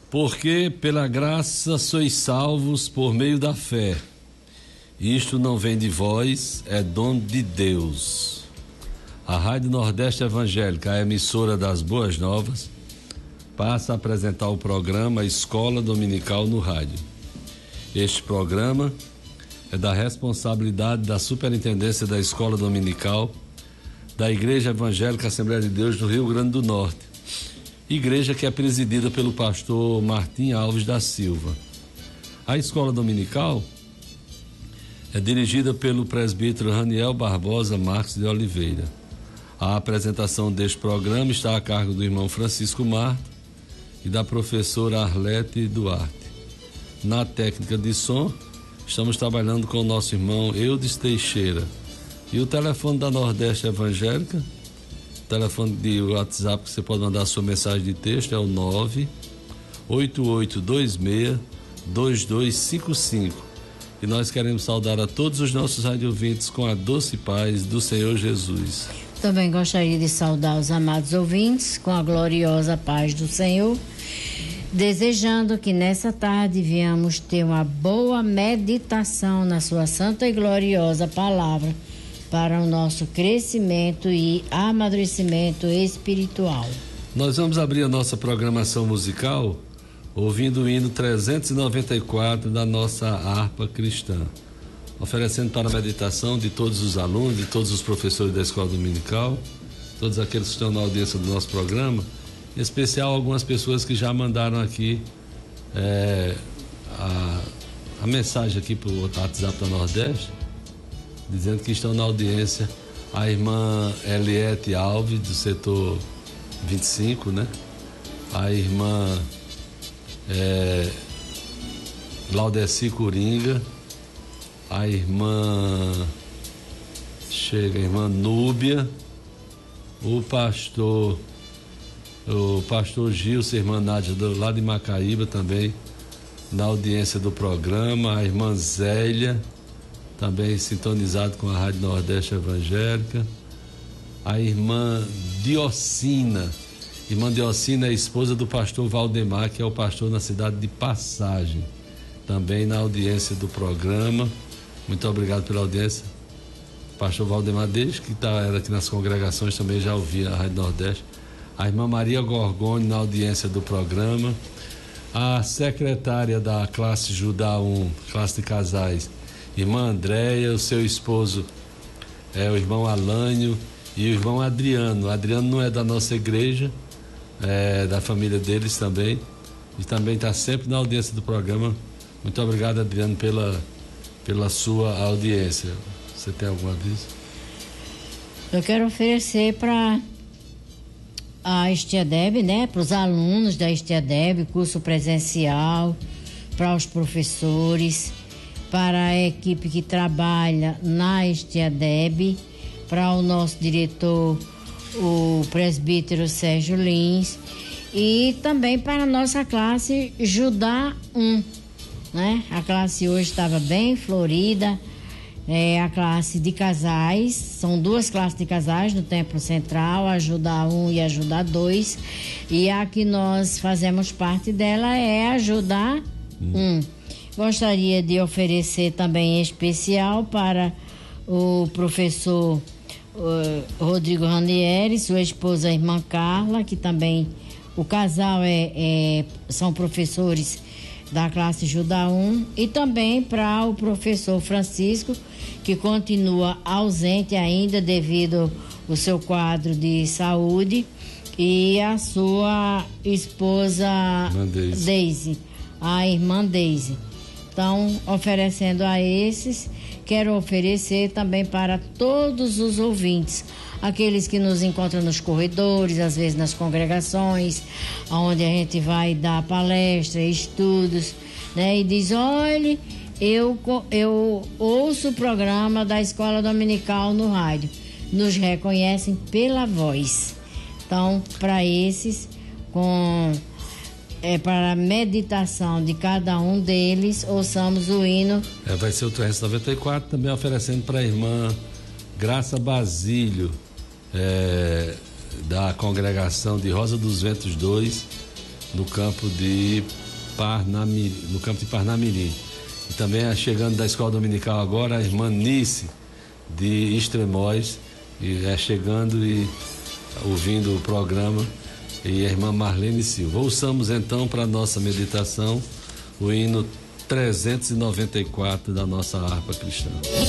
Porque pela graça sois salvos por meio da fé. Isto não vem de vós, é dom de Deus. A Rádio Nordeste Evangélica, a emissora das Boas Novas, passa a apresentar o programa Escola Dominical no Rádio. Este programa é da responsabilidade da Superintendência da Escola Dominical da Igreja Evangélica Assembleia de Deus do Rio Grande do Norte, igreja que é presidida pelo pastor Martim Alves da Silva. A Escola Dominical é dirigida pelo presbítero Raniel Barbosa Marques de Oliveira. A apresentação deste programa está a cargo do irmão Francisco Marto e da professora Arlete Duarte. Na técnica de som, estamos trabalhando com o nosso irmão Eudes Teixeira. E o telefone da Nordeste Evangélica, o telefone de WhatsApp que você pode mandar a sua mensagem de texto é o 98826-2255. E nós queremos saudar a todos os nossos radiovintes com a doce paz do Senhor Jesus. Também gostaria de saudar os amados ouvintes com a gloriosa paz do Senhor, desejando que nessa tarde venhamos ter uma boa meditação na sua santa e gloriosa palavra para o nosso crescimento e amadurecimento espiritual. Nós vamos abrir a nossa programação musical ouvindo o hino 394 da nossa harpa cristã, oferecendo para a meditação de todos os alunos, de todos os professores da Escola Dominical, todos aqueles que estão na audiência do nosso programa, em especial algumas pessoas que já mandaram aqui a mensagem aqui para o WhatsApp da Nordeste, dizendo que estão na audiência. A irmã Eliette Alves, do setor 25, né? A irmã Laudeci Coringa, a irmã Núbia, o pastor Gilson, a irmã Nádia, lá de Macaíba também, na audiência do programa, a irmã Zélia, também sintonizado com a Rádio Nordeste Evangélica, a irmã Diocina. Irmã Diocina é esposa do pastor Valdemar, que é o pastor na cidade de Passagem, também na audiência do programa. Muito obrigado pela audiência. Pastor Valdemar, desde que era aqui nas congregações, também já ouvia a Rádio Nordeste. A irmã Maria Gorgoni na audiência do programa. A secretária da classe Judá 1, classe de casais, irmã Andréia, o seu esposo o irmão Alânio e o irmão Adriano. O Adriano não é da nossa igreja, é da família deles também, e também está sempre na audiência do programa. Muito obrigado, Adriano, pela sua audiência. Você tem algum aviso? Eu quero oferecer para a Estiadeb, né, para os alunos da Estiadeb, curso presencial, para os professores, para a equipe que trabalha na Estiadeb, para o nosso diretor, o presbítero Sérgio Lins, e também para a nossa classe Judá 1, né? A classe hoje estava bem florida, a classe de casais, são duas classes de casais no Templo Central, a Judá 1 e a Judá 2, e a que nós fazemos parte dela é a Judá 1. Gostaria de oferecer também em especial para o professor Rodrigo Ranieri, sua esposa, a irmã Carla, que também o casal são professores da classe Judá 1, e também para o professor Francisco, que continua ausente ainda devido ao seu quadro de saúde, e a sua esposa Deise, a irmã Deise. Então, oferecendo a esses, quero oferecer também para todos os ouvintes, aqueles que nos encontram nos corredores, às vezes nas congregações, onde a gente vai dar palestra, estudos, né? E diz, olhe, eu ouço o programa da Escola Dominical no rádio. Nos reconhecem pela voz. Então, para esses, para a meditação de cada um deles, ouçamos o hino. Vai ser o 394, também oferecendo para a irmã Graça Basílio, da congregação de Rosa dos Ventos 2, no campo de Parnamirim. E também chegando da escola dominical agora, a irmã Nice, de Extremóis, e chegando e ouvindo o programa, e a irmã Marlene Silva. Ouçamos então para a nossa meditação o hino 394 da nossa harpa cristã.